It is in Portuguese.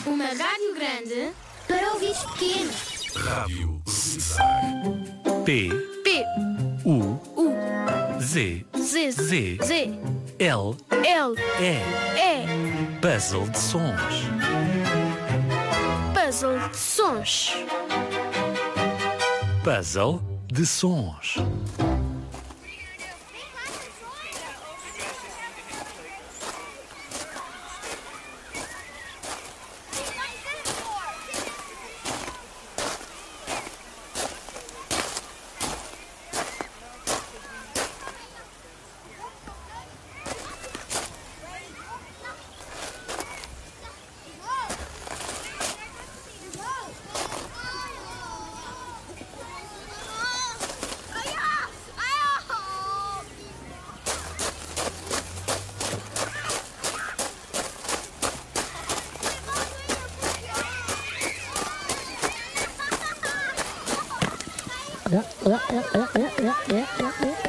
Uma rádio grande para ouvintes pequenos. Rádio Zig-Zag. P, P, U, U, Z, Z, Z, Z, L, L, E. E. Puzzle de sons. Puzzle de sons. Puzzle de sons. Ja.